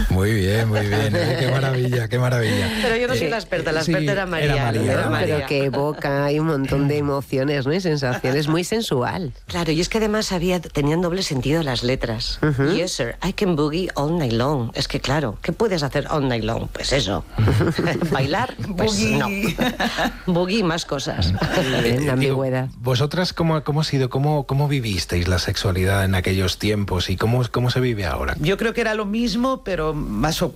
Muy bien, qué maravilla, qué maravilla. Pero yo no soy la experta era María. Era María. Pero que evoca, hay un montón de emociones, ¿no? Y sensaciones, muy sensual. Claro, y es que además tenían doble sentido las letras. Yes, sir, I can boogie all night long. Es que claro, ¿qué puedes hacer all night long? Pues eso. Bailar, pues Boogie. no. Boogie, más cosas. Bien, la ambigüedad. ¿Vosotras cómo ha sido, cómo vivisteis la sexualidad en aquellos tiempos y cómo se vive ahora? Yo creo que era lo mismo, pero más oculto.